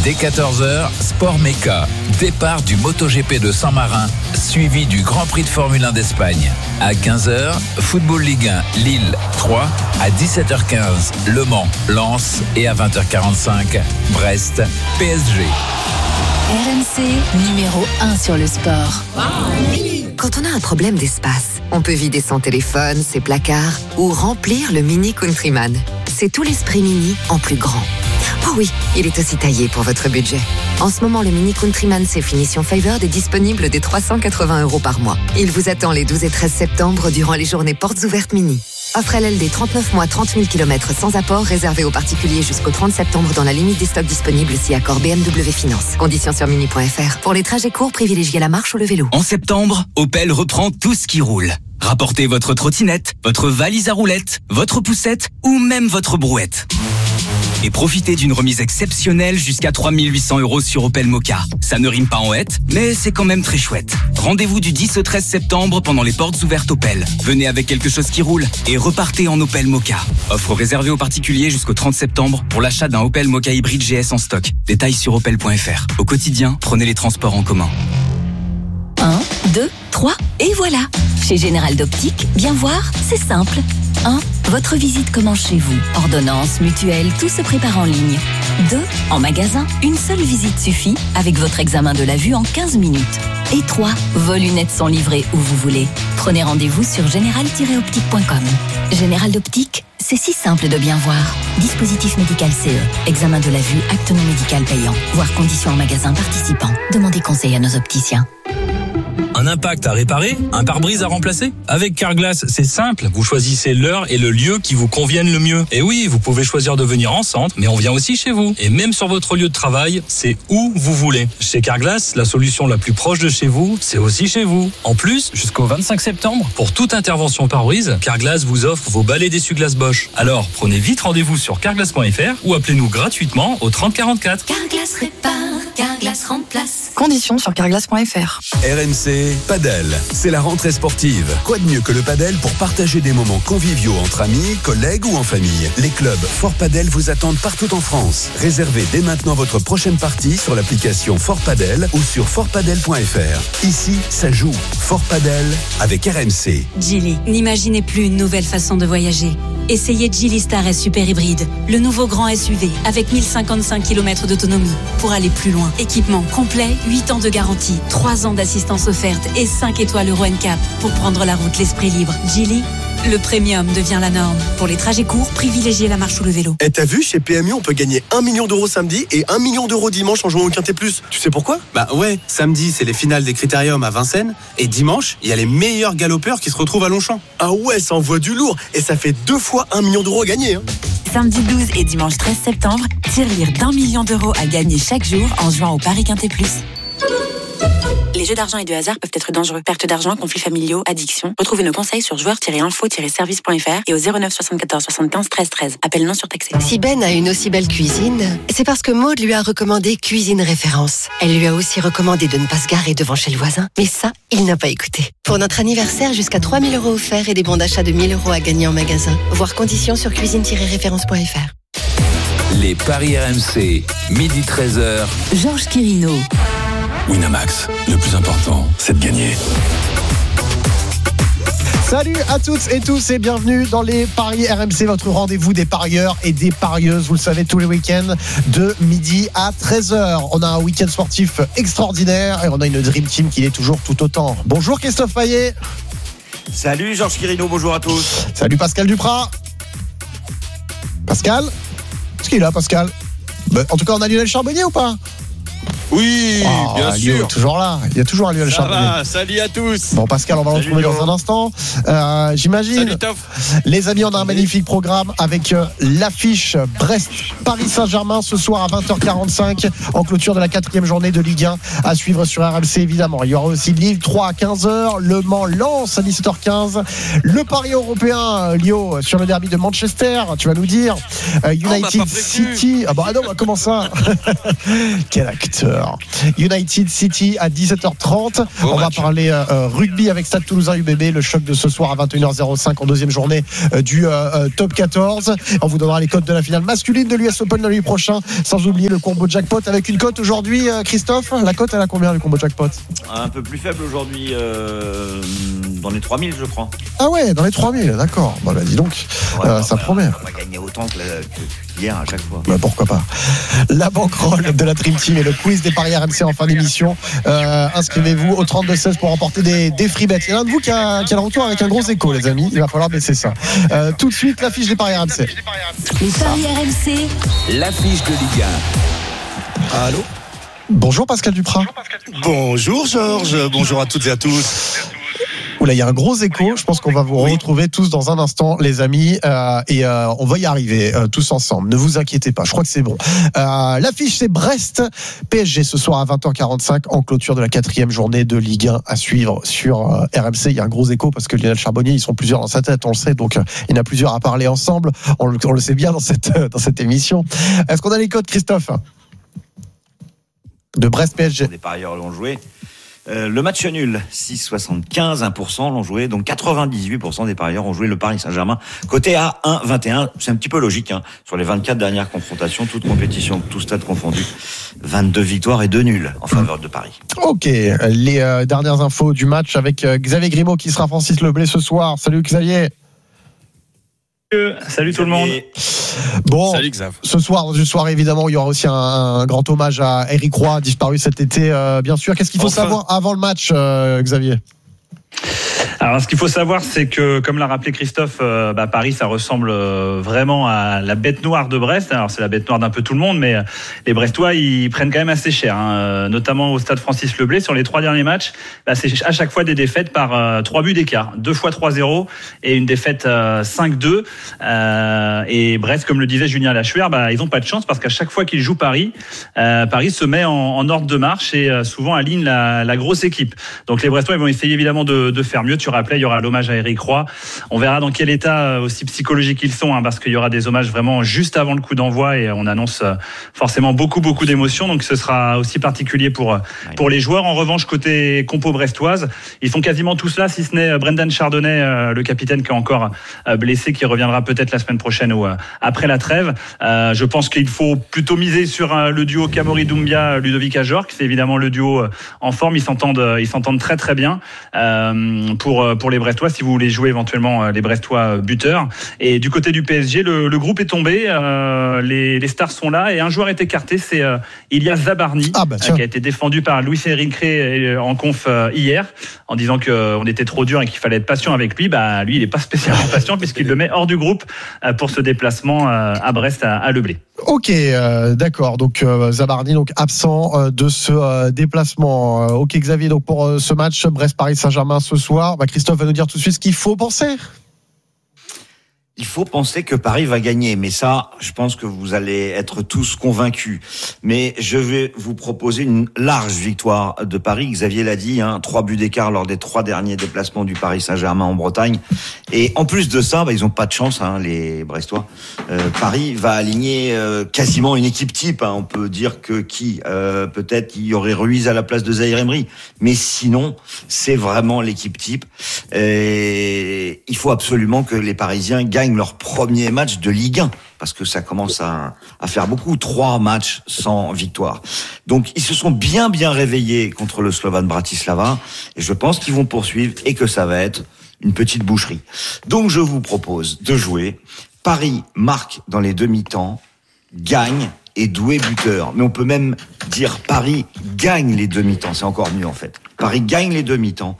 Dès 14h, Sport Meca. Départ du MotoGP de Saint-Marin, suivi du Grand Prix de Formule 1 d'Espagne. À 15h, Football Ligue 1, Lille 3. À 17h15, Le Mans, Lens. Et à 20h45, Brest, PSG. RMC, numéro 1 sur le sport. Quand on a un problème d'espace, on peut vider son téléphone, ses placards ou remplir le Mini Countryman. C'est tout l'esprit Mini en plus grand. Oh oui, il est aussi taillé pour votre budget. En ce moment, le Mini Countryman C finition Favored est disponible dès 380 € par mois. Il vous attend les 12 et 13 septembre durant les journées portes ouvertes Mini. Offre LLD 39 mois, 30 000 km sans apport, réservé aux particuliers jusqu'au 30 septembre dans la limite des stocks disponibles si accord BMW Finance. Conditions sur mini.fr. Pour les trajets courts, privilégiez la marche ou le vélo. En septembre, Opel reprend tout ce qui roule. Rapportez votre trottinette, votre valise à roulettes, votre poussette ou même votre brouette. Et profitez d'une remise exceptionnelle jusqu'à 3 800 € sur Opel Mokka. Ça ne rime pas en hête, mais c'est quand même très chouette. Rendez-vous du 10 au 13 septembre pendant les portes ouvertes Opel. Venez avec quelque chose qui roule et repartez en Opel Mokka. Offre réservée aux particuliers jusqu'au 30 septembre pour l'achat d'un Opel Mokka hybride GS en stock. Détails sur opel.fr. Au quotidien, prenez les transports en commun. 1, 2, 3, et voilà. Chez Général d'Optique, bien voir, c'est simple. 1. Votre visite commence chez vous. Ordonnance, mutuelle, tout se prépare en ligne. 2. En magasin, une seule visite suffit avec votre examen de la vue en 15 minutes. Et 3. Vos lunettes sont livrées où vous voulez. Prenez rendez-vous sur général-optique.com. Général d'Optique, c'est si simple de bien voir. Dispositif médical CE. Examen de la vue, acte non médical payant. Voir conditions en magasin participant. Demandez conseil à nos opticiens. Un impact à réparer, un pare-brise à remplacer. Avec Carglass, c'est simple. Vous choisissez l'heure et le lieu qui vous conviennent le mieux. Et oui, vous pouvez choisir de venir en centre, mais on vient aussi chez vous. Et même sur votre lieu de travail, c'est où vous voulez. Chez Carglass, la solution la plus proche de chez vous, c'est aussi chez vous. En plus, jusqu'au 25 septembre, pour toute intervention pare-brise, Carglass vous offre vos balais d'essuie-glace Bosch. Alors, prenez vite rendez-vous sur carglass.fr ou appelez-nous gratuitement au 30 44. Carglass répare, Carglass remplace. Conditions sur carglass.fr. RMC Padel, c'est la rentrée sportive. Quoi de mieux que le padel pour partager des moments conviviaux entre amis, collègues ou en famille. Les clubs Fort Padel vous attendent partout en France. Réservez dès maintenant votre prochaine partie sur l'application Fort Padel ou sur fortpadel.fr. Ici, ça joue. Fort Padel avec RMC. Geely, n'imaginez plus une nouvelle façon de voyager. Essayez Geely Star S Super Hybride, le nouveau grand SUV avec 1055 km d'autonomie pour aller plus loin. Équipement complet, 8 ans de garantie, 3 ans d'assistance offerte et 5 étoiles Euro NCAP pour prendre la route l'esprit libre. Geely, le premium devient la norme. Pour les trajets courts, privilégiez la marche ou le vélo. Et t'as vu, chez PMU, on peut gagner 1 million d'euros samedi et 1 million d'euros dimanche en jouant au Quintet Plus. Tu sais pourquoi ? Bah ouais, samedi, c'est les finales des Critériums à Vincennes. Et dimanche, il y a les meilleurs galopeurs qui se retrouvent à Longchamp. Ah ouais, ça envoie du lourd. Et ça fait 2 fois 1 million d'euros à gagner. Hein. Samedi 12 et dimanche 13 septembre, tirelire d'1 million d'euros à gagner chaque jour en jouant au Paris Quintet Plus. Les jeux d'argent et de hasard peuvent être dangereux. Perte d'argent, conflits familiaux, addiction. Retrouvez nos conseils sur joueurs-info-service.fr et au 09 74 75 13 13. Appel non surtaxé. Si Ben a une aussi belle cuisine, c'est parce que Maud lui a recommandé Cuisine Référence. Elle lui a aussi recommandé de ne pas se garer devant chez le voisin. Mais ça, il n'a pas écouté. Pour notre anniversaire, jusqu'à 3 000 € offerts et des bons d'achat de 1 000 € à gagner en magasin. Voir conditions sur cuisine-référence.fr. Les paris RMC, midi 13h. Georges Quirino. Winamax, le plus important, c'est de gagner. Salut à toutes et tous et bienvenue dans les Paris RMC, votre rendez-vous des parieurs et des parieuses, vous le savez, tous les week-ends de midi à 13h. On a un week-end sportif extraordinaire et on a une Dream Team qui est toujours tout autant. Bonjour Christophe Payet. Salut Georges Quirino, bonjour à tous. Salut Pascal Duprat. Pascal ? Est-ce qu'il est là, Pascal ? En tout cas, on a Lionel Charbonnier ou pas ? Oui, bien sûr. Lio est toujours là. Il y a toujours un Lionel Charbonnier. Salut à tous. Bon, Pascal, on va le retrouver dans un instant. J'imagine. Les amis, on a un magnifique programme avec l'affiche Brest-Paris Saint-Germain ce soir à 20h45 en clôture de la 4e journée de Ligue 1 à suivre sur RMC évidemment. Il y aura aussi Lille 3 à 15h, Le Mans Lens à 17h15, le pari européen Lio sur le derby de Manchester, tu vas nous dire United City. Ah bah non, comment ça? Quel acteur. l'heure. United City à 17h30. On va parler rugby avec Stade Toulousain UBB, le choc de ce soir à 21h05 en deuxième journée du top 14. On vous donnera les cotes de la finale masculine de l'US Open le nuit prochain, sans oublier le combo jackpot avec une cote aujourd'hui. Christophe, la cote elle a combien, le combo jackpot? Un peu plus faible aujourd'hui, dans les 3000 je crois. Ah ouais, dans les 3000, d'accord. Bon bah dis donc, ça promet. On va gagner autant que hier à chaque fois. Bah pourquoi pas. La banquerolle de la Dream Team et le quiz des paris RMC en fin d'émission. Inscrivez-vous au 32-16 pour remporter des free bets. Il y en a un de vous qui a le retour avec un gros écho, les amis. Il va falloir baisser ça. Tout de suite, l'affiche des paris RMC. Les paris RMC, l'affiche de Ligue 1. Allô. Bonjour Pascal Duprat. Bonjour Georges, bonjour à toutes et à tous. Oula, il y a un gros écho. Je pense qu'on va vous retrouver tous dans un instant, les amis, et on va y arriver tous ensemble. Ne vous inquiétez pas, je crois que c'est bon. L'affiche, c'est Brest PSG ce soir à 20h45 en clôture de la 4e journée de Ligue 1 à suivre sur RMC. Il y a un gros écho parce que Lionel Charbonnier, ils sont plusieurs dans sa tête, on le sait, donc il y en a plusieurs à parler ensemble. On le sait bien dans cette émission. Est-ce qu'on a les codes, Christophe, de Brest PSG? Les parieurs l'ont joué. Le match nul, 6,75, 1% l'ont joué, donc 98% des parieurs ont joué le Paris Saint-Germain. Côté à 1,21, c'est un petit peu logique, hein. Sur les 24 dernières confrontations, toutes compétitions, tout stade confondu, 22 victoires et 2 nuls en faveur de Paris. Ok, les dernières infos du match avec Xavier Grimaud qui sera Francis Leblay ce soir. Salut Xavier. Salut tout le monde. Bon, salut Xav. Ce soir, dans une soirée évidemment, il y aura aussi un grand hommage à Eric Roy, disparu cet été, bien sûr. Qu'est-ce qu'il faut savoir avant le match, Xavier ? Alors, ce qu'il faut savoir, c'est que, comme l'a rappelé Christophe, Paris, ça ressemble vraiment à la bête noire de Brest. Alors, c'est la bête noire d'un peu tout le monde, mais les Brestois, ils prennent quand même assez cher, hein. Notamment au stade Francis Leblay. Sur les 3 derniers matchs, c'est à chaque fois des défaites par 3 buts d'écart. 2 fois 3-0 et une défaite 5-2. Et Brest, comme le disait Julien Lachuer, ils n'ont pas de chance parce qu'à chaque fois qu'ils jouent Paris, Paris se met en ordre de marche et souvent aligne la grosse équipe. Donc, les Brestois, ils vont essayer évidemment de faire mieux. Tu rappelais, il y aura l'hommage à Eric Roy. On verra dans quel état aussi psychologique ils sont, hein, parce qu'il y aura des hommages vraiment juste avant le coup d'envoi et on annonce forcément beaucoup d'émotions. Donc ce sera aussi particulier pour les joueurs. En revanche, côté compo brestoise, ils sont quasiment tous là, si ce n'est Brendan Chardonnay, le capitaine qui est encore blessé, qui reviendra peut-être la semaine prochaine ou après la trêve. Je pense qu'il faut plutôt miser sur le duo Kamori Doumbia, Ludovic Ajorc. C'est évidemment le duo en forme. Ils s'entendent très très bien. Pour les Brestois, si vous voulez jouer éventuellement les Brestois buteurs. Et du côté du PSG, le groupe est tombé, les stars sont là et un joueur est écarté, c'est Ilias Zabarni, qui a été défendu par Louis-Éric Ré en conf hier, en disant qu'on était trop dur et qu'il fallait être patient avec lui. Lui, il n'est pas spécialement patient puisqu'il le met hors du groupe pour ce déplacement à Brest, à Leblay. Ok, d'accord. Donc Zabarni, donc absent de ce déplacement. Ok Xavier, donc pour ce match Brest-Paris Saint-Germain ce soir, Christophe va nous dire tout de suite ce qu'il faut penser. Il faut penser que Paris va gagner, mais ça, je pense que vous allez être tous convaincus. Mais je vais vous proposer une large victoire de Paris. Xavier l'a dit, 3 buts d'écart lors des 3 derniers déplacements du Paris Saint-Germain en Bretagne. Et en plus de ça, ils ont pas de chance, les Brestois. Paris va aligner quasiment une équipe type. On peut dire que peut-être il y aurait Ruiz à la place de Zahir Emery. Mais sinon, c'est vraiment l'équipe type. Et il faut absolument que les Parisiens gagnent leur premier match de Ligue 1, parce que ça commence à faire beaucoup, 3 matchs sans victoire. Donc ils se sont bien réveillés contre le Slovan Bratislava, et je pense qu'ils vont poursuivre et que ça va être une petite boucherie. Donc je vous propose de jouer Paris marque dans les demi-temps, gagne et Doué buteur. Mais on peut même dire Paris gagne les demi-temps, c'est encore mieux en fait. Paris gagne les demi-temps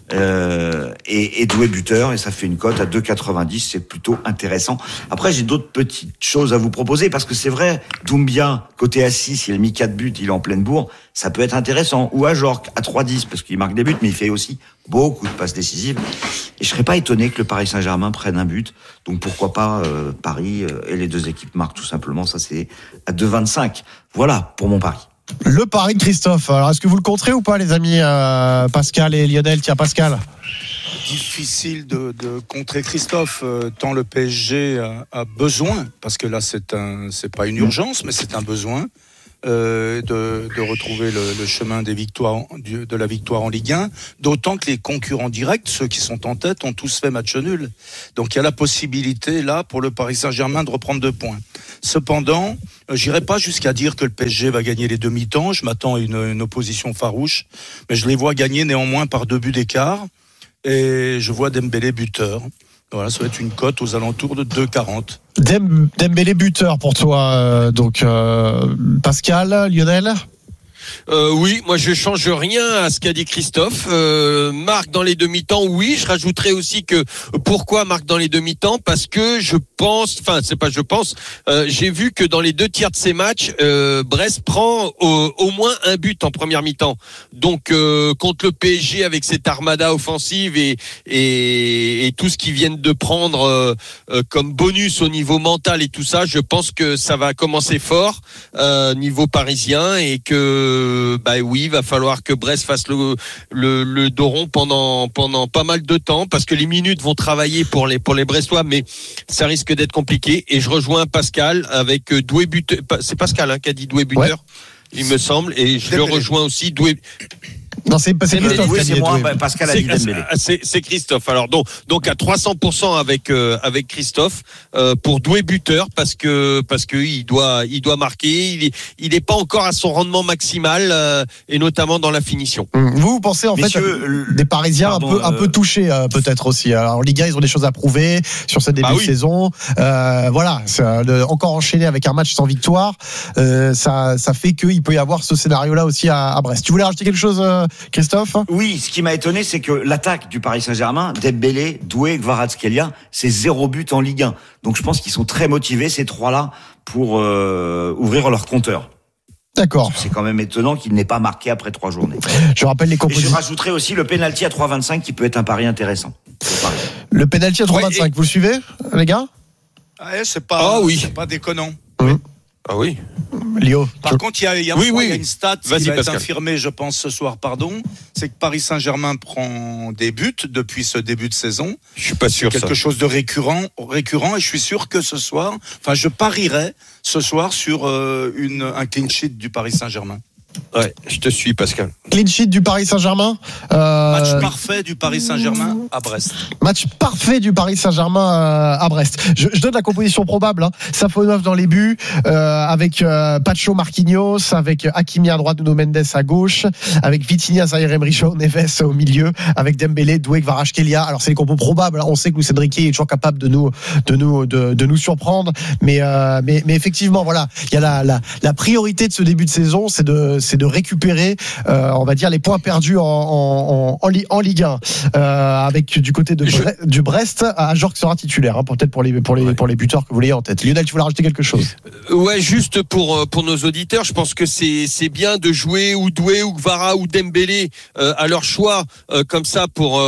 et Doué buteur, et ça fait une cote à 2,90, c'est plutôt intéressant. Après, j'ai d'autres petites choses à vous proposer, parce que c'est vrai, Doumbia, côté à 6, il a mis 4 buts, il est en pleine bourre, ça peut être intéressant. Ou Ajorc à 3,10, parce qu'il marque des buts, mais il fait aussi beaucoup de passes décisives. Et je serais pas étonné que le Paris Saint-Germain prenne un but, donc pourquoi pas Paris et les deux équipes marquent tout simplement, ça c'est à 2,25. Voilà pour mon pari. Le pari de Christophe. Alors, est-ce que vous le compterez ou pas, les amis Pascal et Lionel? Tiens, Pascal. Difficile de contrer Christophe, tant le PSG a besoin, parce que là, c'est pas une urgence, mais c'est un besoin, de retrouver le chemin des victoires, de la victoire en Ligue 1, d'autant que les concurrents directs, ceux qui sont en tête, ont tous fait match nul. Donc il y a la possibilité là pour le Paris Saint-Germain de reprendre 2 points. Cependant, j'irai pas jusqu'à dire que le PSG va gagner les demi-temps. Je m'attends à une opposition farouche, mais je les vois gagner néanmoins par 2 buts d'écart. Et je vois Dembélé buteur. Voilà, ça va être une cote aux alentours de 2,40. Dembélé buteur pour toi, donc Pascal, Lionel. Oui, moi je change rien à ce qu'a dit Christophe. Marc dans les demi-temps, oui. Je rajouterais aussi que pourquoi Marc dans les demi-temps, parce que j'ai vu que dans les 2 tiers de ces matchs, Brest prend au moins un but en première mi-temps. Donc contre le PSG avec cette armada offensive et tout ce qu'ils viennent de prendre comme bonus au niveau mental et tout ça, je pense que ça va commencer fort niveau parisien et que oui, il va falloir que Brest fasse le dos rond pendant pas mal de temps parce que les minutes vont travailler pour les Brestois, mais ça risque d'être compliqué. Et je rejoins Pascal avec Doué buteur. C'est Pascal qui a dit Doué buteur, il me semble, et je le rejoins aussi Doué. Non, c'est Christophe. C'est moi, Pascal a dit Dembélé. C'est Christophe. Alors donc à 300% avec Christophe pour Doué buteur parce que il doit marquer. Il est pas encore à son rendement maximal et notamment dans la finition. Vous pensez fait des Parisiens un peu touchés peut-être aussi. Alors en Ligue 1, ils ont des choses à prouver sur cette début de saison. Voilà, encore enchaîné avec un match sans victoire, ça fait qu'il peut y avoir ce scénario-là aussi à Brest. Tu voulais rajouter quelque chose, Christophe? Oui, ce qui m'a étonné, c'est que l'attaque du Paris Saint-Germain, Dembélé, Doué, Kvaratskhelia, c'est 0 but en Ligue 1. Donc je pense qu'ils sont très motivés, ces 3-là, pour ouvrir leur compteur. D'accord. C'est quand même étonnant qu'il n'ait pas marqué après 3 journées. Je rappelle les compositions. Et je rajouterai aussi le penalty à 3,25 qui peut être un pari intéressant. Le penalty à 3,25, vous le suivez, les gars? C'est pas déconnant. Oui. Ah oui. Léo. Par contre, il y a une stat qui va être infirmée, je pense, ce soir, c'est que Paris Saint-Germain prend des buts depuis ce début de saison. Je suis pas sûr. Quelque chose de récurrent, et je suis sûr que ce soir, je parierais ce soir sur un clean sheet du Paris Saint-Germain. Ouais, je te suis, Pascal. Clean sheet du Paris Saint-Germain. Match parfait du Paris Saint-Germain à Brest. Match parfait du Paris Saint-Germain à Brest. Je donne la composition probable. Safonov dans les buts, avec Pacho Marquinhos, avec Hakimi à droite, Nuno Mendes à gauche, avec Vitinha, Zaïre Emery, Neves au milieu, avec Dembélé, Doué, Kvaratskhelia. Alors c'est les compos probables. On sait que Luis Enrique est toujours capable de nous surprendre, mais effectivement, voilà, il y a la priorité de ce début de saison, c'est de récupérer, on va dire, les points perdus en Ligue 1, avec du côté du Brest, Ajorc sera titulaire, peut-être pour les buteurs que vous voulez en tête. Lionel, tu voulais rajouter quelque chose? Ouais, juste pour nos auditeurs, je pense que c'est bien de jouer ou Doué ou Kvara ou Dembélé à leur choix comme ça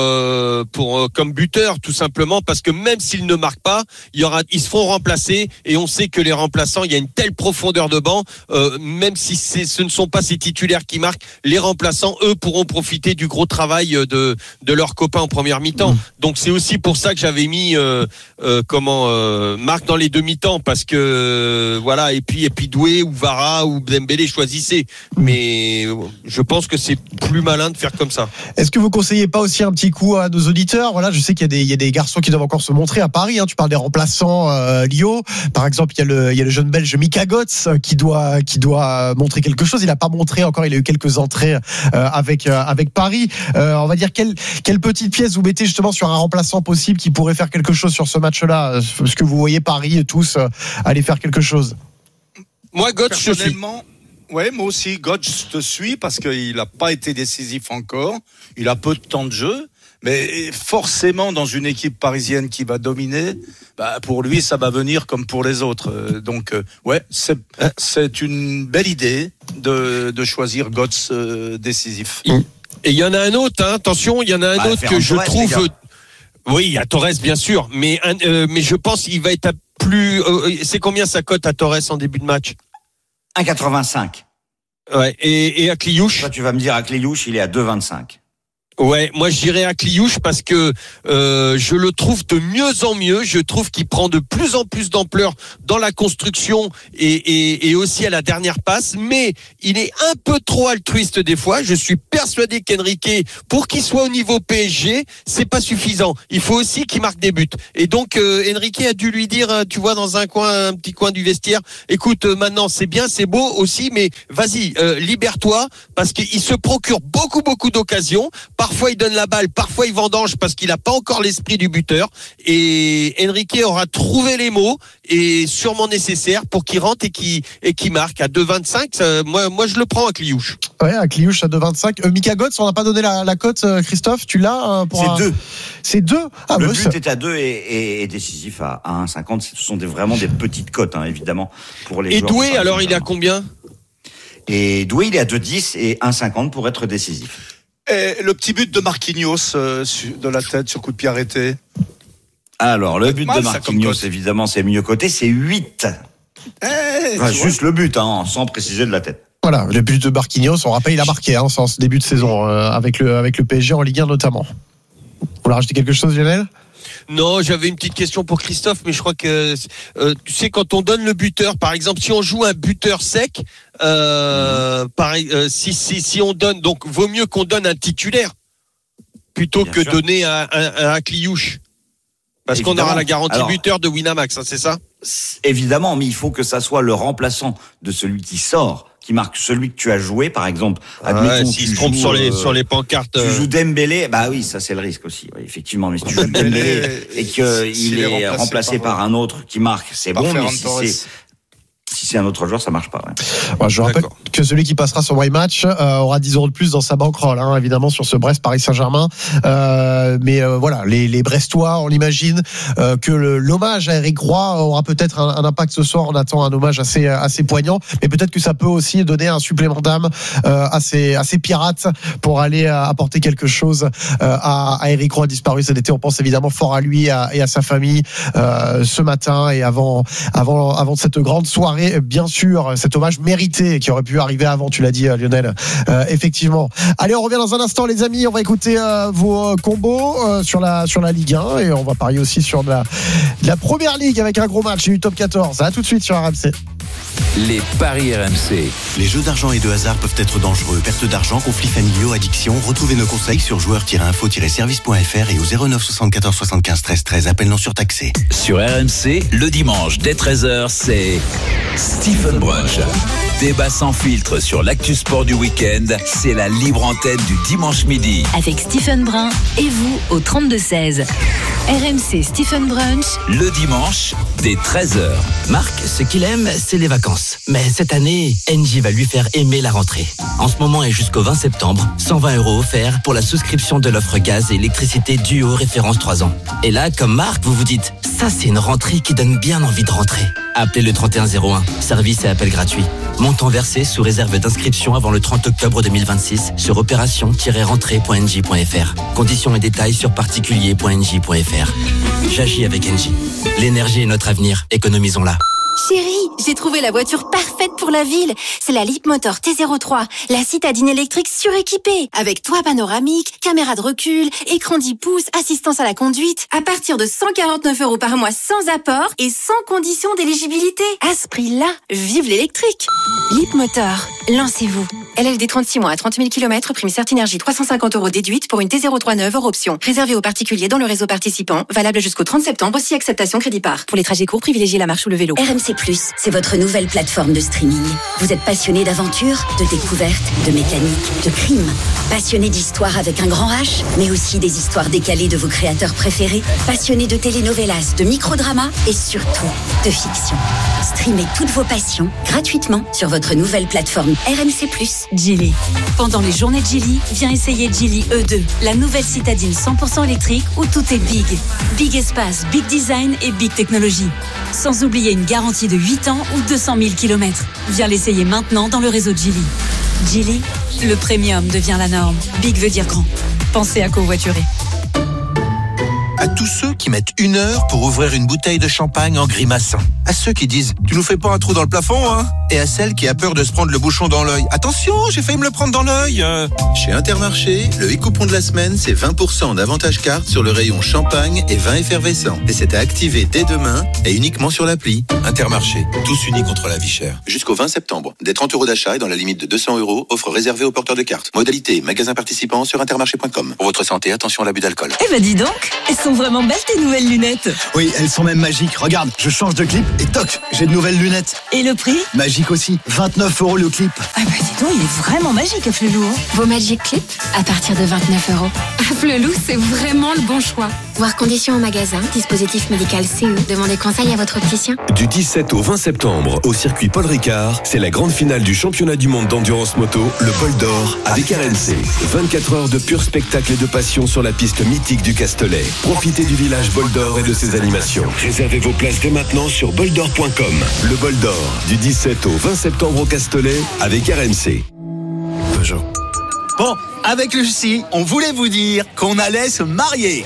comme buteur, tout simplement, parce que même s'ils ne marquent pas, ils se feront remplacer, et on sait que les remplaçants, il y a une telle profondeur de banc, même si ce ne sont pas ces titulaires qui marquent, les remplaçants, eux, pourront profiter du gros travail de leurs copains en première mi-temps. Donc c'est aussi pour ça que j'avais mis Marc dans les demi-temps, parce que voilà, et puis Doué ou Vara ou Dembélé, choisissez. Mais je pense que c'est plus malin de faire comme ça. Est-ce que vous conseillez pas aussi un petit coup à nos auditeurs? Voilà, je sais qu'il y a des garçons qui doivent encore se montrer à Paris. Tu parles des remplaçants, Lio. Par exemple, il y a le jeune Belge Mika Götze qui doit montrer quelque chose. Il n'a pas montré encore. Il a eu quelques entrées avec Paris. On va dire quelle petite pièce vous mettez justement sur un remplaçant possible qui pourrait faire quelque chose sur ce match-là? Est-ce que vous voyez Paris tous aller faire quelque chose? Moi, Götze, je suis. Ouais, moi aussi, Götze te suis parce qu'il n'a pas été décisif encore. Il a peu de temps de jeu. Mais forcément, dans une équipe parisienne qui va dominer, pour lui, ça va venir comme pour les autres. Donc, c'est une belle idée de choisir Götze décisif. Et il y en a un autre, attention, il y en a un autre que je trouve. Oui, il y a Torres, bien sûr, mais je pense qu'il va être à plus. C'est combien sa cote à Torres en début de match? 1,85. Ouais, et à Kliouche? Toi, tu vas me dire, à Kliouche, il est à 2,25. Ouais, moi j'irais à Cliouche parce que je le trouve de mieux en mieux. Je trouve qu'il prend de plus en plus d'ampleur dans la construction et aussi à la dernière passe. Mais il est un peu trop altruiste des fois. Je suis persuadé qu'Enrique, pour qu'il soit au niveau PSG, c'est pas suffisant. Il faut aussi qu'il marque des buts. Et donc Enrique a dû lui dire, tu vois, dans un petit coin du vestiaire, écoute, maintenant c'est bien, c'est beau aussi, mais vas-y, libère-toi, parce qu'il se procure beaucoup d'occasions. Parfois il donne la balle, parfois il vendange parce qu'il n'a pas encore l'esprit du buteur. Et Enrique aura trouvé les mots et sûrement nécessaire pour qu'il rentre et qu'il marque à 2,25. Moi je le prends à Cliouche. Ouais, à Cliouche à 2,25. Mika Götze, on n'a pas donné la cote, Christophe, tu l'as C'est 2. C'est 2. Le but est à 2 et décisif à 1,50. Ce sont vraiment des petites cotes, hein, évidemment, pour les joueurs. Et Doué, alors il est à combien? Et Doué, il est à 2,10 et 1,50 pour être décisif. Et le petit but de Marquinhos de la tête sur coup de pied arrêté. Alors, le but de Marquinhos, évidemment, c'est mieux coté, c'est 8. Juste le but, hein, sans préciser de la tête. Voilà, le but de Marquinhos, on rappelle, il a marqué en ce début de saison avec le PSG en Ligue 1 notamment. Vous voulez rajouter quelque chose, Lionel ? Non, j'avais une petite question pour Christophe, mais je crois que tu sais, quand on donne le buteur, par exemple, si on joue un buteur sec, si on donne, donc vaut mieux qu'on donne un titulaire plutôt que donner un Cliouche, parce qu'on aura la garantie buteur de Winamax, hein, c'est ça ? Évidemment, mais il faut que ça soit le remplaçant de celui qui sort, qui marque celui que tu as joué, par exemple. S'il se trompe sur les pancartes. Tu joues Dembélé, bah oui, ça c'est le risque aussi, ouais, effectivement. Mais si tu joues Dembélé et qu'il est remplacé par un autre qui marque, c'est bon, mais si c'est un autre joueur, ça marche pas. Ouais. Je rappelle que celui qui passera sur My Match aura 10 € de plus dans sa bankroll, hein, évidemment, sur ce Brest Paris Saint-Germain. Mais voilà, les Brestois, on l'imagine que l'hommage à Eric Roy aura peut-être un impact ce soir. On attend un hommage assez poignant, mais peut-être que ça peut aussi donner un supplément d'âme à ces pirates pour aller apporter quelque chose à Eric Roy disparu cet été. On pense évidemment fort à lui et à sa famille ce matin et avant cette grande soirée. Bien sûr, cet hommage mérité qui aurait pu arriver avant, tu l'as dit, Lionel. Effectivement. Allez, on revient dans un instant, les amis. On va écouter vos combos sur la Ligue 1 et on va parier aussi sur de la Première Ligue avec un gros match du top 14. À tout de suite sur RMC. Les paris RMC. Les jeux d'argent et de hasard peuvent être dangereux. Perte d'argent, conflits familiaux, addiction. Retrouvez nos conseils sur joueurs-info-service.fr et au 09 74 75 13 13. Appel non surtaxé. Sur RMC, le dimanche dès 13h, c'est Stephen Brunch. Débat sans filtre sur l'actu sport du week-end. C'est la libre antenne du dimanche midi. Avec Stephen Brun et vous au 32-16. RMC Stephen Brunch. Le dimanche dès 13h. Marc, ce qu'il aime, c'est les vacances. Mais cette année, Engie va lui faire aimer la rentrée. En ce moment et jusqu'au 20 septembre, 120 € offerts pour la souscription de l'offre gaz et électricité Duo référence 3 ans. Et là, comme Marc, vous vous dites, ça c'est une rentrée qui donne bien envie de rentrer. Appelez le 3101, service et appel gratuit. Montant versé sous réserve d'inscription avant le 30 octobre 2026 sur opération-rentrée.engie.fr. Conditions et détails sur particulier.engie.fr. J'agis avec Engie. L'énergie est notre avenir, économisons-la. Chérie, j'ai trouvé la voiture parfaite pour la ville. C'est la Leapmotor T03, la citadine électrique suréquipée. Avec toit panoramique, caméra de recul, écran 10 pouces, assistance à la conduite. À partir de 149 € par mois sans apport et sans condition d'éligibilité. À ce prix-là, vive l'électrique. Leapmotor, lancez-vous. LLD 36 mois à 30 000 km, prime Certinergie 350 € déduite pour une T03 neuve hors option. Réservée aux particuliers dans le réseau participant, valable jusqu'au 30 septembre, si acceptation crédit par. Pour les trajets courts, privilégiez la marche ou le vélo. RMC+, c'est votre nouvelle plateforme de streaming. Vous êtes passionné d'aventure, de découverte, de mécanique, de crime. Passionné d'histoire avec un grand H, mais aussi des histoires décalées de vos créateurs préférés. Passionné de telenovelas, de microdramas et surtout de fiction. Streamez toutes vos passions gratuitement sur votre nouvelle plateforme RMC+. Geely. Pendant les journées de Geely, viens essayer Geely E2, la nouvelle citadine 100% électrique où tout est big. Big espace, big design et big technologie. Sans oublier une garantie de 8 ans ou 200 000 km. Viens l'essayer maintenant dans le réseau Geely. Geely, le premium devient la norme. Big veut dire grand. Pensez à covoiturer. À tous ceux qui mettent 1 heure pour ouvrir une bouteille de champagne en grimaçant. À ceux qui disent « Tu nous fais pas un trou dans le plafond, hein ?» Et à celle qui a peur de se prendre le bouchon dans l'œil. Attention, j'ai failli me le prendre dans l'œil. Chez Intermarché, le e-coupon de la semaine, c'est 20% d'avantage carte sur le rayon champagne et vin effervescent. Et c'est à activer dès demain et uniquement sur l'appli. Intermarché, tous unis contre la vie chère. Jusqu'au 20 septembre, des 30 € d'achat et dans la limite de 200 €, offre réservée aux porteurs de cartes. Modalité, magasin participant sur intermarché.com. Pour votre santé, attention à l'abus d'alcool. Eh ben dis donc, elles sont vraiment belles tes nouvelles lunettes. Oui, elles sont même magiques. Regarde, je change de clip et toc, j'ai de nouvelles lunettes. Et le prix ? Magique aussi, 29 € le clip. Ah bah dis donc, il est vraiment magique Afflelou. Vos Magic Clips à partir de 29 €. Afflelou, c'est vraiment le bon choix. Voir conditions au magasin, dispositif médical CE. Demandez conseil à votre opticien. Du 17 au 20 septembre, au circuit Paul Ricard, c'est la grande finale du championnat du monde d'endurance moto, le Bol d'Or, avec RMC. 24 heures de pur spectacle et de passion sur la piste mythique du Castellet. Profitez du village Bol d'Or et de ses animations. Réservez vos places dès maintenant sur boldor.com. Le Bol d'Or, du 17 au 20 septembre au Castellet, avec RMC. Peugeot. Bon, avec Lucie, on voulait vous dire qu'on allait se marier.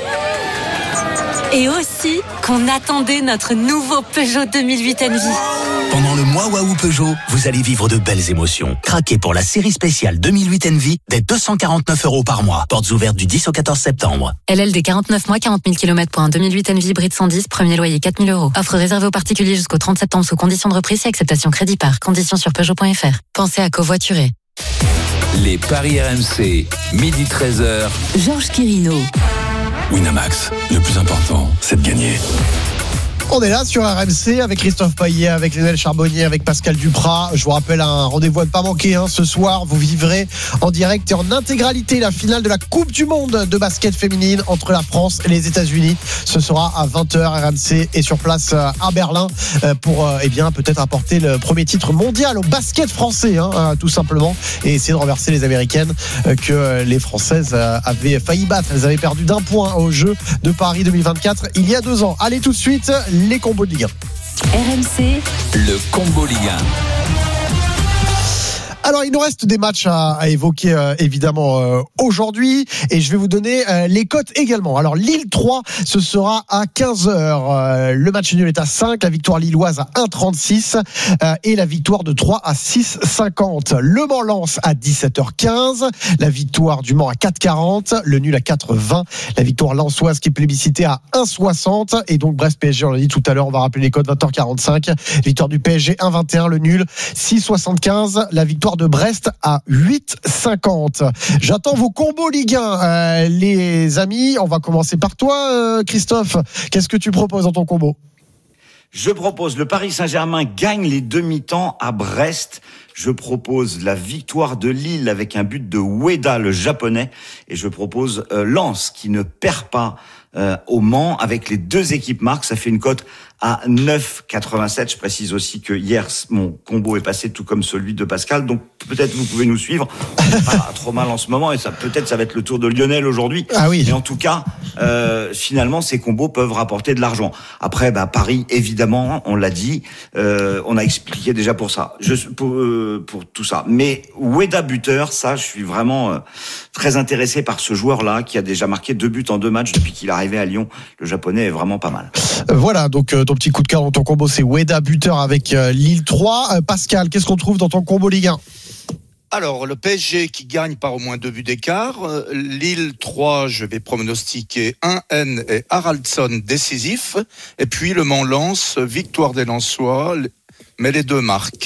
Et aussi qu'on attendait notre nouveau Peugeot 2008 Envy. Pendant le mois Waouh Peugeot, vous allez vivre de belles émotions. Craquez pour la série spéciale 2008 Envy dès 249 € par mois. Portes ouvertes du 10 au 14 septembre. LLD 49 mois, 40 000 km pour un 2008 Envy hybride 110, premier loyer 4 000 €. Offre réservée aux particuliers jusqu'au 30 septembre sous conditions de reprise et acceptation crédit par. Conditions sur Peugeot.fr. Pensez à covoiturer. Les paris RMC, midi 13h. Georges Quirino. Winamax, le plus important, c'est de gagner. On est là sur RMC avec Christophe Payet, avec Lionel Charbonnier, avec Pascal Duprat. Je vous rappelle un rendez-vous à ne pas manquer. Ce soir, vous vivrez en direct et en intégralité la finale de la Coupe du Monde de basket féminine entre la France et les États-Unis. Ce sera à 20h. RMC est sur place à Berlin pour peut-être apporter le premier titre mondial au basket français, tout simplement, et essayer de renverser les Américaines que les Françaises avaient failli battre. Elles avaient perdu d'1 point au Jeux de Paris 2024 il y a 2 ans. Allez tout de suite, les combos de Ligue 1. RMC, le combo Ligue 1. Alors, il nous reste des matchs à évoquer évidemment aujourd'hui, et je vais vous donner les cotes également. Alors, Lille 3, ce sera à 15h. Le match nul est à 5, la victoire lilloise à 1,36 et la victoire de 3 à 6,50. Le Mans-Lens à 17h15, la victoire du Mans à 4,40, le nul à 4,20, la victoire lensoise qui est plébiscitée à 1,60, et donc Brest-PSG, on l'a dit tout à l'heure, on va rappeler les cotes, 20h45, victoire du PSG 1,21, le nul 6,75, la victoire de Brest à 8,50. J'attends vos combos Ligue 1, les amis. On va commencer par toi, Christophe. Qu'est-ce que tu proposes dans ton combo ? Je propose le Paris Saint-Germain gagne les demi-temps à Brest. Je propose la victoire de Lille avec un but de Ueda, le japonais. Et je propose Lens qui ne perd pas au Mans avec les deux équipes marques. Ça fait une cote à 9,87. Je précise aussi que hier, mon combo est passé tout comme celui de Pascal. Donc, peut-être vous pouvez nous suivre. On n'est pas trop mal en ce moment et peut-être ça va être le tour de Lionel aujourd'hui. Ah oui. Mais en tout cas, finalement, ces combos peuvent rapporter de l'argent. Après, Paris, évidemment, on l'a dit, on a expliqué déjà pour ça. Pour tout ça. Mais Ueda buteur, ça, je suis vraiment très intéressé par ce joueur-là qui a déjà marqué 2 buts en 2 matchs depuis qu'il est arrivé à Lyon. Le japonais est vraiment pas mal. Voilà, donc ton petit coup de cœur dans ton combo, c'est Ueda buteur avec Lille 3. Pascal, qu'est-ce qu'on trouve dans ton combo Ligue 1 ? Alors, le PSG qui gagne par au moins 2 buts d'écart. Lille 3, je vais pronostiquer 1N et Haraldsson décisif. Et puis le Mans-Lens, victoire des Lensois, mais les 2 marques.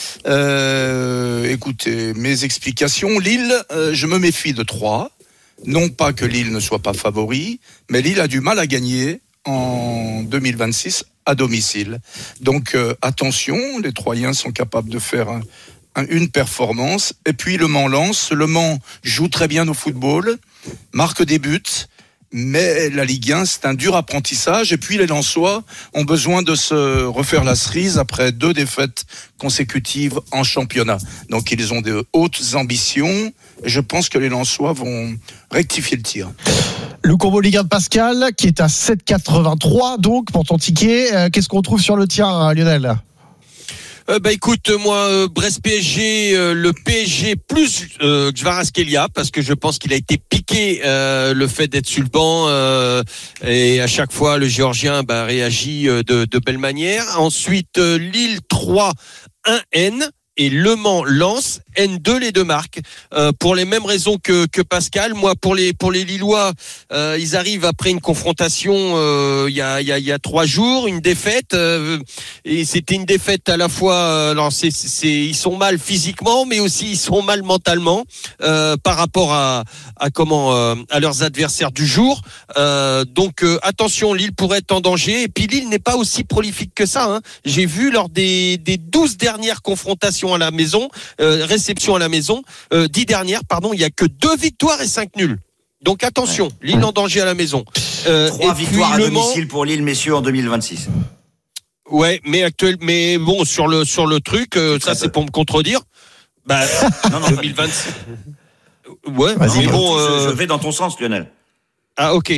Écoutez, mes explications. Lille, je me méfie de 3. Non pas que Lille ne soit pas favori, mais Lille a du mal à gagner en 2026 à domicile. Donc attention, les Troyens sont capables de faire une performance. Et puis le Mans-Lens, le Mans joue très bien au football, marque des buts, mais la Ligue 1, c'est un dur apprentissage. Et puis les Lensois ont besoin de se refaire la cerise après 2 défaites consécutives en championnat. Donc ils ont de hautes ambitions. Et je pense que les Lensois vont rectifier le tir. Le combo Ligue 1 de Pascal, qui est à 7,83 donc pour ton ticket. Qu'est-ce qu'on trouve sur le tien, Lionel ? Écoute, moi, Brest-PSG, le PSG plus Kvaratskhelia, parce que je pense qu'il a été piqué le fait d'être sur le banc et à chaque fois le Géorgien réagit de belle manière. Ensuite, Lille 3, 1N. Et Le Mans Lens N2 les deux marques pour les mêmes raisons que Pascal. Moi pour les Lillois ils arrivent après une confrontation il y a 3 jours, une défaite et c'était une défaite à la fois alors ils sont mal physiquement mais aussi ils sont mal mentalement par rapport à leurs adversaires du jour. Donc attention, Lille pourrait être en danger et puis Lille n'est pas aussi prolifique que ça hein. J'ai vu lors des 12 dernières confrontations à la maison, réception à la maison, 10 dernières, il y a que 2 victoires et 5 nuls. Donc attention, Lille en danger à la maison. 3 victoires à domicile pour Lille, messieurs, en 2026. Ouais, mais bon, sur le truc, ça c'est pour me contredire. Non, 2026. Ouais, mais bon, je vais dans ton sens, Lionel. Ah, ok.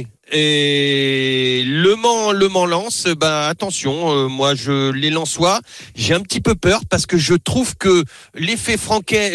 Et Le Mans Lens, attention, moi les Lensois, j'ai un petit peu peur parce que je trouve que l'effet Francaise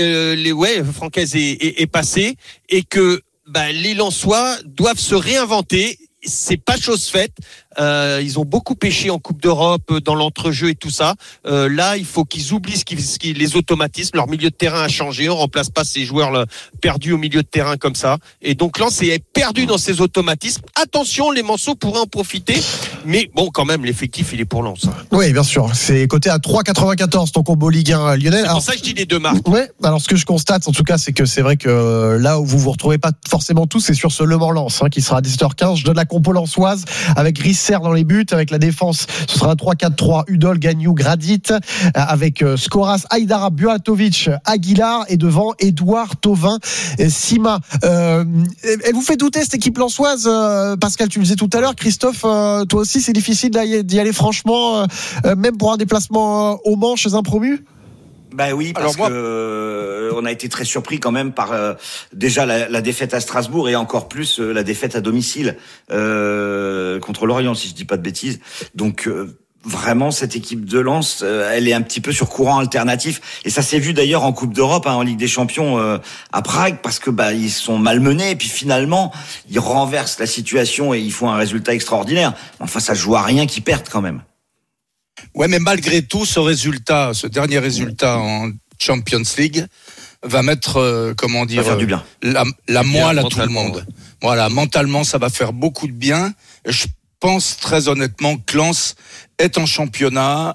est passé et que les Lensois doivent se réinventer. C'est pas chose faite. Ils ont beaucoup pêché en Coupe d'Europe, dans l'entrejeu et tout ça. Là, il faut qu'ils oublient les automatismes. Leur milieu de terrain a changé. On remplace pas ces joueurs perdus au milieu de terrain comme ça. Et donc Lens est perdu dans ces automatismes. Attention, les Manceaux pourraient en profiter. Mais bon, quand même, l'effectif, il est pour Lens. Oui, bien sûr. C'est coté à 3,94 ton combo Ligue 1 Lionel. C'est pour ça que je dis les deux marques. Ouais. Alors, ce que je constate, en tout cas, c'est que c'est vrai que là où vous retrouvez pas forcément tous, c'est sur ce Le Mans Lens, qui sera à 17h15. Je donne la compo lensoise avec Risser dans les buts, avec la défense, ce sera 3-4-3, Udol, Gagnou, Gradit, avec Skoras, Aïdara, Buatovic, Aguilar, et devant Edouard, Thauvin, Sima. Elle vous fait douter cette équipe lensoise, Pascal, tu le disais tout à l'heure, Christophe, toi aussi c'est difficile d'y aller franchement, même pour un déplacement au Mans chez un promu? Oui, parce que on a été très surpris quand même par déjà la défaite à Strasbourg et encore plus la défaite à domicile contre Lorient, si je dis pas de bêtises. Donc vraiment cette équipe de Lens, elle est un petit peu sur courant alternatif et ça s'est vu d'ailleurs en Coupe d'Europe, en Ligue des Champions à Prague, parce que ils sont malmenés et puis finalement ils renversent la situation et ils font un résultat extraordinaire. Enfin, ça joue à rien qu'ils perdent quand même. Ouais, mais malgré tout, ce dernier résultat en Champions League va mettre, faire du bien. la moelle à tout le monde. Voilà, mentalement, ça va faire beaucoup de bien. Et je pense très honnêtement que Lens est en championnat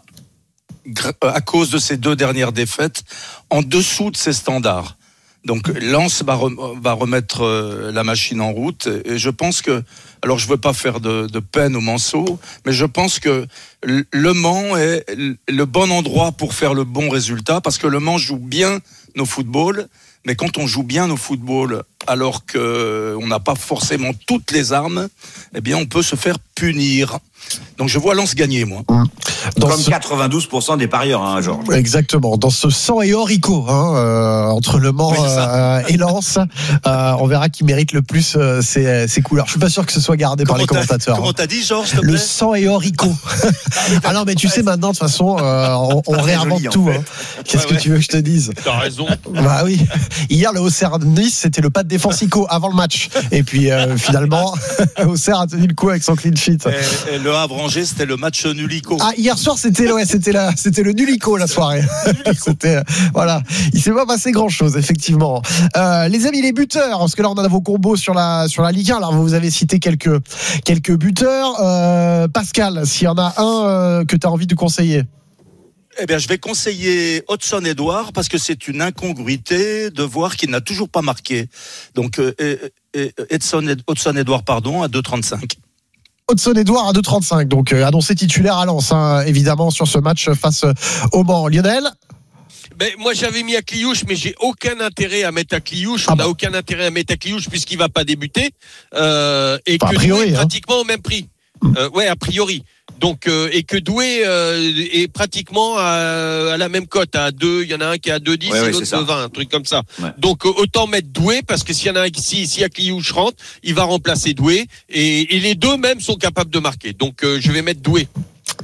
à cause de ces 2 dernières défaites en dessous de ses standards. Donc Lens va remettre la machine en route et je pense que, alors je veux pas faire de peine aux Manceaux, mais je pense que Le Mans est le bon endroit pour faire le bon résultat, parce que Le Mans joue bien nos footballs, mais quand on joue bien nos footballs alors qu'on n'a pas forcément toutes les armes, on peut se faire punir. Donc je vois Lens gagner, moi. Comme 92% des parieurs, Georges. Exactement. Dans ce sang et orico, entre Le Mans et Lens, on verra qui mérite le plus ces couleurs. Je suis pas sûr que ce soit gardé par les commentateurs. Comment t'as dit, Georges, s'il te plaît ? Le sang et orico. Ah non, mais tu sais maintenant, de toute façon, on réinvente joli, tout. Qu'est-ce que tu veux que je te dise ? T'as raison. Oui. Hier, le Auxerre de Nice, c'était le pas de défense ICO avant le match. Et puis finalement, Auxerre a tenu le coup avec son clean sheet. Et le Havre-Angers, c'était le match nulico. Ah, hier soir, c'était le nulico la soirée. C'était voilà, il s'est pas passé grand chose effectivement. Les amis, les buteurs, parce que là on a vos combos sur la Ligue 1. Alors vous avez cité quelques buteurs. Pascal, s'il y en a un que tu as envie de conseiller. Je vais conseiller Hudson-Edouard parce que c'est une incongruité de voir qu'il n'a toujours pas marqué. Donc Hudson-Edouard, à 2,35. Hudson-Edouard à 2,35, donc annoncé titulaire à Lens, évidemment, sur ce match face au Mans. Lionel ? Moi j'avais mis Akliouche, mais j'ai aucun intérêt à mettre Akliouche. On n'a aucun intérêt à mettre Akliouche puisqu'il va pas débuter et que Doué est pratiquement au même prix. A priori. Donc et que Doué est pratiquement à la même cote, à 2, il y en a un qui est à 2,10 et l'autre 2,20, un truc comme ça. Ouais. Donc autant mettre Doué parce que s'il y en a un si Akliouche rentre, il va remplacer Doué et les deux même sont capables de marquer. Donc je vais mettre Doué.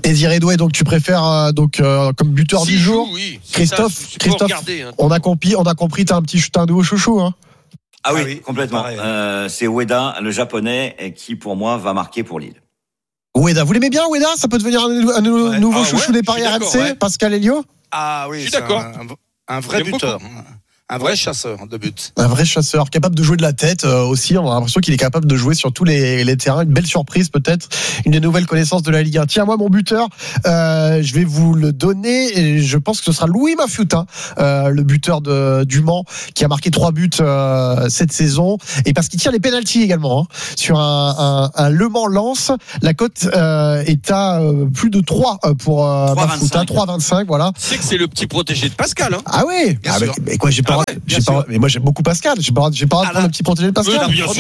Désiré Doué, donc tu préfères comme buteur du jour. Oui, Christophe, regarder, hein. on a compris, t'as un nouveau chouchou, hein. Ah oui, complètement. C'est Ueda, le japonais, qui pour moi va marquer pour Lille. Ueda, vous l'aimez bien, Ueda? Ça peut devenir un nouveau chouchou des paris RMC, ouais. Pascal Elio? Ah oui, je suis d'accord. Un vrai buteur. Un vrai chasseur de but. Un vrai chasseur, capable de jouer de la tête aussi. On a l'impression qu'il est capable de jouer sur tous les terrains. Une belle surprise peut-être. Une des nouvelles connaissances de la Ligue 1. Tiens, moi, mon buteur, je vais vous le donner. Et je pense que ce sera Louis Mafiuta, le buteur du Mans, qui a marqué 3 buts cette saison. Et parce qu'il tire les pénaltys également. Hein, sur un Le Mans-Lens, la cote est à plus de 3 pour Mafiuta. 3,25, voilà. Tu sais que c'est le petit protégé de Pascal. Hein. Ah oui. Mais quoi, mais moi j'aime beaucoup Pascal. J'ai pas le droit de prendre le petit protégé de Pascal.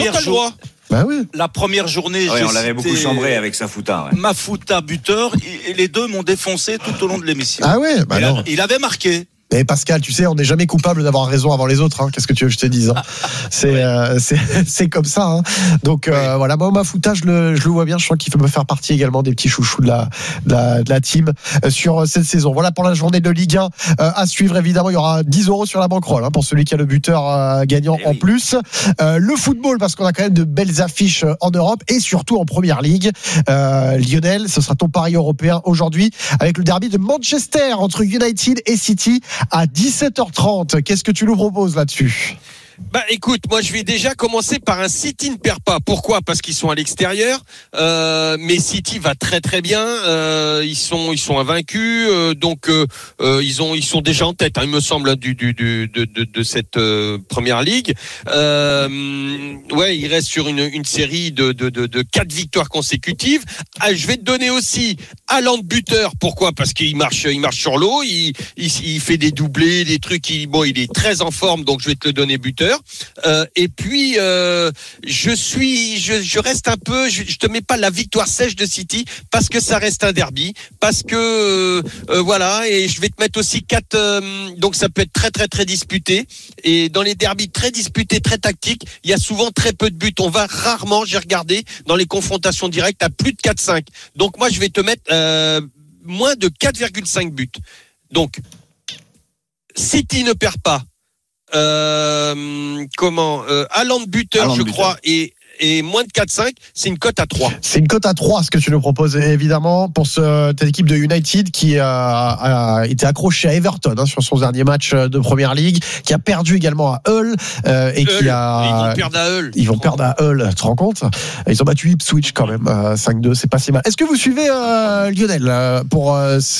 La première journée, on l'avait beaucoup chambré avec Mafuta. Ouais. Mafuta buteur, et les deux m'ont défoncé tout au long de l'émission. Ah ouais, il avait marqué. Mais Pascal, tu sais, on n'est jamais coupable d'avoir raison avant les autres. Hein. Qu'est-ce que tu veux que je te dise, hein. C'est comme ça. Hein. Donc voilà, moi Mafuta, je le vois bien. Je sens qu'il peut me faire partie également des petits chouchous de la team sur cette saison. Voilà pour la journée de Ligue 1 à suivre. Évidemment, il y aura 10 € sur la banquerolle pour celui qui a le buteur gagnant en plus. Le football, parce qu'on a quand même de belles affiches en Europe et surtout en Première Ligue. Lionel, ce sera ton pari européen aujourd'hui avec le derby de Manchester entre United et City à 17h30. Qu'est-ce que tu nous proposes là-dessus ? Bah écoute, moi je vais déjà commencer par un City ne perd pas. Pourquoi ? Parce qu'ils sont à l'extérieur, mais City va très très bien. Ils sont invaincus, donc ils sont déjà en tête. Hein, il me semble de cette première ligue. Ouais, il reste sur une série de 4 victoires consécutives. Ah, je vais te donner aussi Haaland buteur. Pourquoi ? Parce qu'il marche sur l'eau. Il fait des doublés, des trucs. Il est très en forme, donc je vais te le donner buteur. Et puis je reste un peu, je te mets pas la victoire sèche de City parce que ça reste un derby, parce que voilà, et je vais te mettre aussi 4 donc ça peut être très très très disputé, et dans les derbys très disputés, très tactiques, il y a souvent très peu de buts. On va rarement, j'ai regardé, dans les confrontations directes à plus de 4-5. Donc moi je vais te mettre moins de 4,5 buts. Donc City ne perd pas. Haaland buteur, je crois, et moins de 4-5, c'est une cote à 3. C'est une cote à 3, ce que tu nous proposes, évidemment, pour cette équipe de United qui a été accrochée à Everton sur son dernier match de Première Ligue, qui a perdu également à Hull, Ils vont perdre à Hull. Ils vont perdre à Hull, tu te rends compte ? Ils ont battu Ipswich quand même, 5-2, c'est pas si mal. Est-ce que vous suivez Lionel pour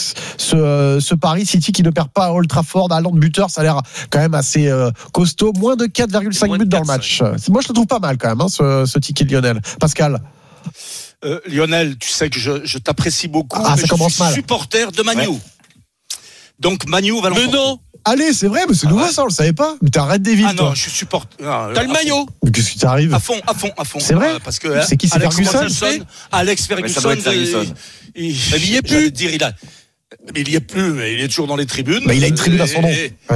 ce Paris City qui ne perd pas à Old Trafford, à Haaland buteur, ça a l'air quand même assez costaud, moins de 4,5 buts dans le match. Moi je le trouve pas mal quand même, ce ticket de Lionel. Pascal. Lionel, tu sais que je t'apprécie beaucoup, mais ça commence mal. Supporter de Manu. Ouais. Donc Manu va l'emporter. Mais non. Allez, c'est vrai, mais c'est nouveau ça, on le savait pas. Mais t'es un Red Devil, toi. Non, je suis supporter. T'as le maillot. Mais qu'est-ce qui t'arrive ? À fond. C'est vrai. Parce que c'est qui, c'est Ferguson ? Alex Ferguson. Il y est plus. Il y est plus, mais il est toujours dans les tribunes. Mais il a une tribune à son nom.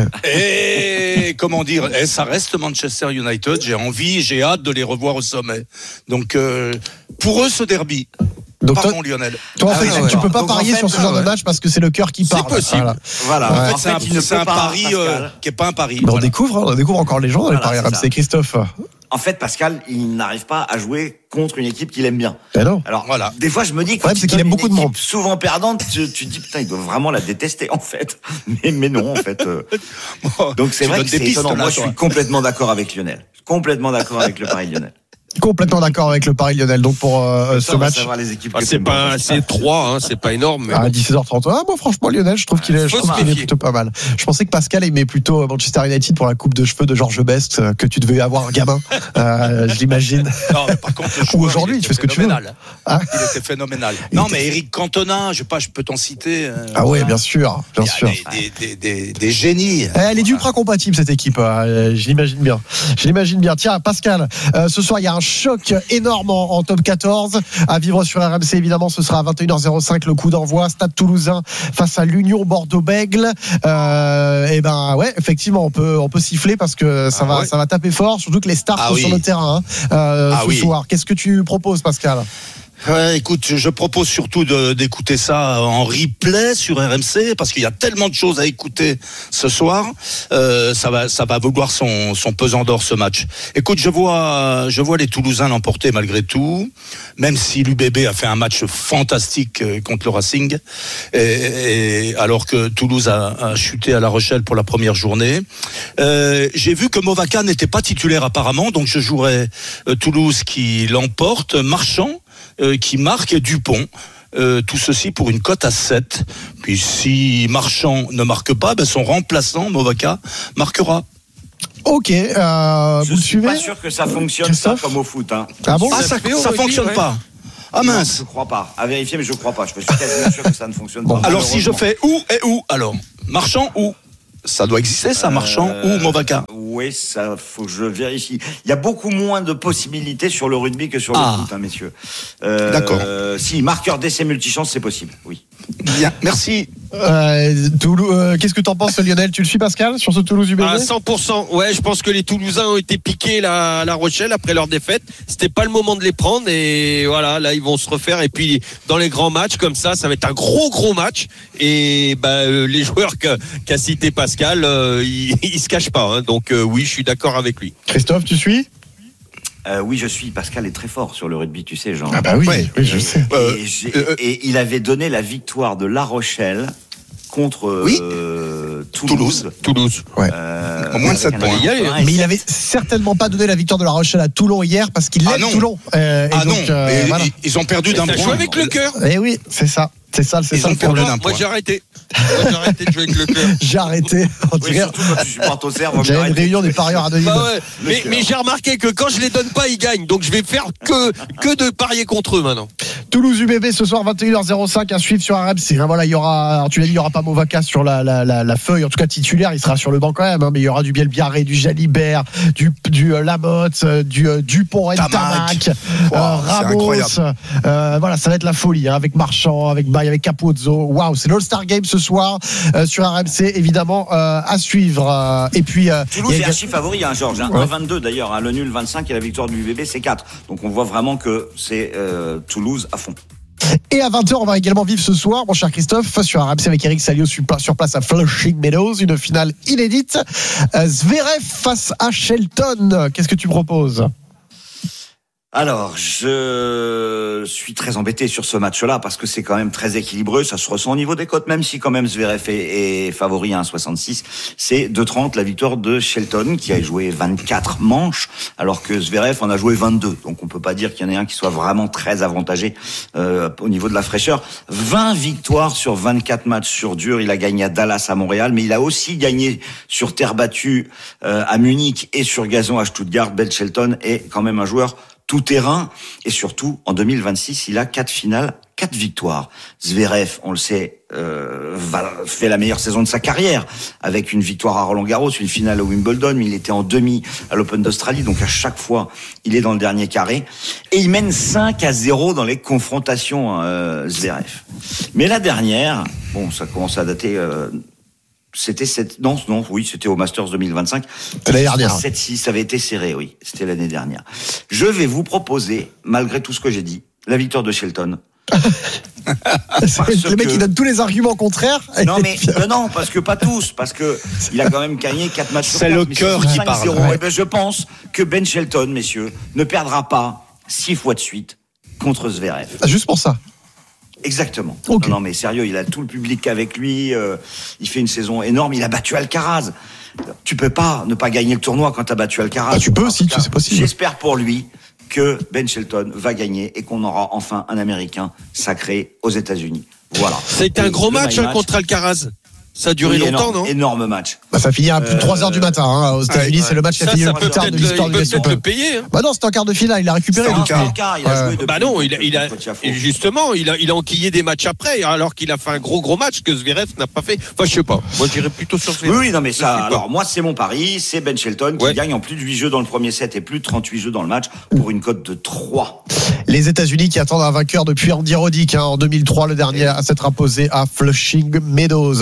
Et comment dire, ça reste Manchester United. J'ai hâte de les revoir au sommet. Donc, pour eux, ce derby. Donc pardon, Lionel. Toi, en fait, tu peux pas parier sur ce genre de match parce que c'est le cœur qui parle. C'est possible. Voilà. En fait, c'est un pari qui est pas un pari. On découvre encore les gens dans les paris RMC. Christophe. En fait, Pascal, il n'arrive pas à jouer contre une équipe qu'il aime bien. Ben non. Alors, voilà. Des fois, je me dis, quand c'est qu'il aime beaucoup de monde. Souvent perdante, tu te dis, putain, il doit vraiment la détester, en fait. Mais non, en fait. Donc, c'est vrai que c'est étonnant. Moi, je suis complètement d'accord avec Lionel. Complètement d'accord avec le pari Lionel. Complètement d'accord avec le pari Lionel. Donc pour ce match, c'est 3, c'est pas énorme. À 17h30. Ah, moi franchement Lionel, je trouve qu'il est plutôt pas mal. Je pensais que Pascal aimait plutôt Manchester United pour la coupe de cheveux de Georges Best que tu devais avoir gamin. Je l'imagine. Non, mais par contre, ou aujourd'hui, tu fais ce que tu veux. Il était phénoménal. Non, mais Eric Cantona, je peux t'en citer. Ah ouais, bien sûr. Des génies. Elle est Duprat compatible cette équipe. Je l'imagine bien. Tiens, Pascal, ce soir il y a un choc énorme en top 14 à vivre sur RMC. Évidemment, ce sera à 21h05 le coup d'envoi. Stade Toulousain face à l'Union Bordeaux-Bègles. Et ben ouais, effectivement, on peut siffler parce que ça va taper fort. Surtout que les stars sont sur le terrain ce soir. Qu'est-ce que tu proposes, Pascal ? Ouais, écoute, je propose surtout d'écouter ça en replay sur RMC parce qu'il y a tellement de choses à écouter ce soir. Ça va vouloir son pesant d'or ce match. Écoute, je vois les Toulousains l'emporter malgré tout, même si l'UBB a fait un match fantastique contre le Racing, et alors que Toulouse a chuté à La Rochelle pour la première journée. J'ai vu que Movaca n'était pas titulaire apparemment, donc je jouerai Toulouse qui l'emporte, Marchand qui marque et Dupont. Tout ceci pour une cote à 7. Puis si Marchand ne marque pas, son remplaçant, Movaca, marquera. Ok, je vous suis suivez? Pas sûr que ça fonctionne ça comme au foot. Hein. Ah bon? Ça fonctionne pas. Ah mince. Non, je crois pas. À vérifier, mais je crois pas. Je suis quasiment sûr que ça ne fonctionne pas. Alors si je fais où alors Marchand ou ça doit exister ça, Marchand ou Movaca? Oui, ça faut que je vérifie. Il y a beaucoup moins de possibilités sur le rugby que sur le foot, hein, messieurs. D'accord. Si, marqueur d'essai multichance, c'est possible, oui. Bien, merci. Qu'est-ce que t'en penses, Lionel? Tu le suis, Pascal, sur ce Toulouse UBB? 100%. Ouais, je pense que les Toulousains ont été piqués à La Rochelle après leur défaite. C'était pas le moment de les prendre et voilà, là ils vont se refaire. Et puis dans les grands matchs comme ça va être un gros match. Et les joueurs qu'a cité Pascal, ils se cachent pas. Hein. Donc oui, je suis d'accord avec lui. Christophe, tu suis? Oui, je suis. Pascal est très fort sur le rugby, tu sais, Jean. Ah bah oui, oui, je sais. Et il avait donné la victoire de La Rochelle contre Toulouse. Ouais. Au moins 7 points. Mais il avait certainement pas donné la victoire de La Rochelle à Toulon hier parce qu'il aime Toulon. Voilà. Ils ont perdu d'un point. Joué avec le cœur. Eh oui, c'est ça. C'est ça le problème. Moi j'ai arrêté. J'ai arrêté de jouer avec le cœur. J'ai arrêté. Surtout quand tu supportes au cerf. J'avais une réunion des parieurs à Denis. Mais j'ai remarqué que quand je les donne pas, ils gagnent. Donc je vais faire que de parier contre eux maintenant. Toulouse UBB ce soir 21h05 à suivre sur RMC. Voilà, il y aura, tu l'as dit, il y aura pas Movaca sur la feuille, en tout cas titulaire, il sera sur le banc quand même, hein, mais il y aura du Bielbiarré, du Jalibert, du Lamotte, du Dupont, Tamac, Ramos. Voilà, ça va être la folie, hein, avec Marchand, avec Baye, avec Capozzo. Waouh, c'est l'All-Star Game ce soir sur RMC, évidemment à suivre. Et puis Toulouse est archi favori, hein, Georges. 1-22 d'ailleurs, hein, le nul 25 et la victoire du UBB c'est 4. Donc on voit vraiment que c'est Toulouse à fond. Et à 20h, on va également vivre ce soir, mon cher Christophe, sur RMC avec Eric Salio sur place à Flushing Meadows, une finale inédite. Zverev face à Shelton. Qu'est-ce que tu proposes ? Alors, je suis très embêté sur ce match-là parce que c'est quand même très équilibré. Ça se ressent au niveau des cotes, même si quand même Zverev est favori à 1,66. C'est 2,30 la victoire de Shelton qui a joué 24 manches alors que Zverev en a joué 22. Donc on peut pas dire qu'il y en ait un qui soit vraiment très avantagé au niveau de la fraîcheur. 20 victoires sur 24 matchs sur dur. Il a gagné à Dallas, à Montréal, mais il a aussi gagné sur terre battue à Munich et sur gazon à Stuttgart. Ben Shelton est quand même un joueur tout terrain, et surtout, en 2026, il a 4 finales, 4 victoires. Zverev, on le sait, fait la meilleure saison de sa carrière, avec une victoire à Roland-Garros, une finale au Wimbledon, mais il était en demi à l'Open d'Australie, donc à chaque fois, il est dans le dernier carré, et il mène 5-0 dans les confrontations, Zverev. Mais la dernière, bon, ça commence à dater... c'était c'était au Masters 2025. L'année dernière. 7-6, ça avait été serré, oui. C'était l'année dernière. Je vais vous proposer, malgré tout ce que j'ai dit, la victoire de Shelton. Le mec, il donne tous les arguments contraires. Non, mais non, parce que pas tous, parce que il a quand même gagné 4 matchs sur 4. C'est le cœur qui parle. Ouais. Ben, je pense que Ben Shelton, messieurs, ne perdra pas 6 fois de suite contre Zverev. Juste pour ça. Exactement. Okay. Non mais sérieux, il a tout le public avec lui. Il fait une saison énorme. Il a battu Alcaraz. Tu peux pas ne pas gagner le tournoi quand t'as battu Alcaraz. Ah, tu peux aussi, c'est possible. J'espère pour lui que Ben Shelton va gagner et qu'on aura enfin un Américain sacré aux États-Unis. Voilà. C'était un gros match contre Alcaraz. Ça a duré longtemps, non ? Énorme match. Ça finit à plus de 3h du matin. Hein. Aux États-Unis, c'est le match qui a fini le plus tard de l'histoire du Open. Le payer. Hein. Bah non, c'était en quart de finale. Il a récupéré. Il a joué bah non, justement, il a enquillé des matchs après, alors qu'il a fait un gros match que Zverev n'a pas fait. Enfin, je sais pas. Moi, j'irais plutôt sur Zverev. Oui, non, mais ça. Alors, moi, c'est mon pari. C'est Ben Shelton qui gagne en plus de 8 jeux dans le premier set et plus de 38 jeux dans le match pour une cote de 3. Les États-Unis qui attendent un vainqueur depuis Andy Roddick en 2003, le dernier à s'être imposé à Flushing Meadows. Alors, je sais que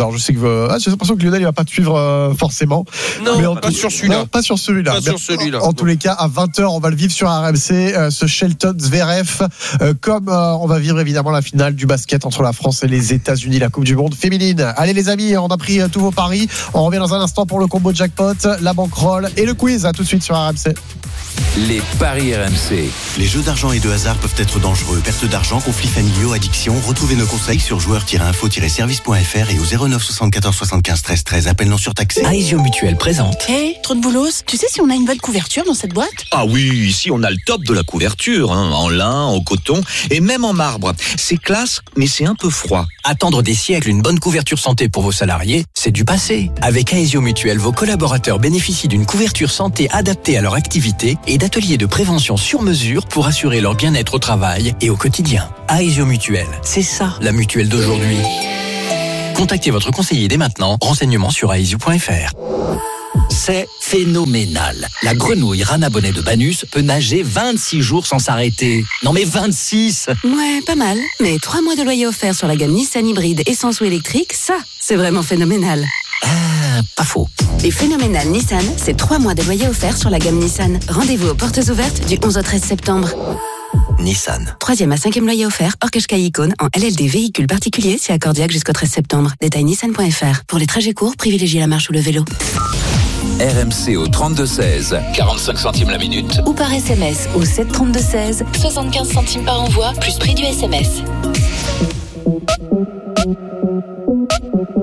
j'ai l'impression que Lionel il va pas te suivre forcément. Non, pas sur celui-là. Non, pas sur celui-là. Pas sur celui-là. En tous les cas, à 20h, on va le vivre sur RMC, ce Shelton Zverev, comme on va vivre évidemment la finale du basket entre la France et les États-Unis, la Coupe du Monde féminine. Allez les amis, on a pris tous vos paris. On revient dans un instant pour le combo jackpot, la banquerolle et le quiz. À tout de suite sur RMC. Les paris RMC. Les jeux d'argent et de hasard peuvent être dangereux. Perte d'argent, conflits familiaux, addiction. Retrouvez nos conseils sur joueurs-info-service.fr et au 09 74 75 13 13. Appel non surtaxé. Aesio Mutuelle présente. Hey, trop de boulos. Tu sais si on a une bonne couverture dans cette boîte? Ah oui, ici on a le top de la couverture, en lin, en coton et même en marbre. C'est classe, mais c'est un peu froid. Attendre des siècles une bonne couverture santé pour vos salariés, c'est du passé. Avec Aesio Mutuelle, vos collaborateurs bénéficient d'une couverture santé adaptée à leur activité et d'ateliers de prévention sur mesure pour assurer leur bien-être au travail et au quotidien. Aesio Mutuelle, c'est ça la mutuelle d'aujourd'hui. Contactez votre conseiller dès maintenant. Renseignements sur aesio.fr. C'est phénoménal. La grenouille Rana Bonnet de Banus peut nager 26 jours sans s'arrêter. Non mais 26! Ouais, pas mal. Mais 3 mois de loyer offert sur la gamme Nissan hybride essence ou électrique, ça, c'est vraiment phénoménal. Pas faux. Et phénoménal Nissan, c'est 3 mois de loyer offert sur la gamme Nissan. Rendez-vous aux portes ouvertes du 11 au 13 septembre. Nissan. 3e à 5e loyer offert, hors Qashqai Icône, en LLD véhicule particulier, c'est accordiaque jusqu'au 13 septembre. Détail nissan.fr. Pour les trajets courts, privilégiez la marche ou le vélo. RMC au 32-16, 45 centimes la minute. Ou par SMS au 7 32 16, 75 centimes par envoi, plus prix du SMS.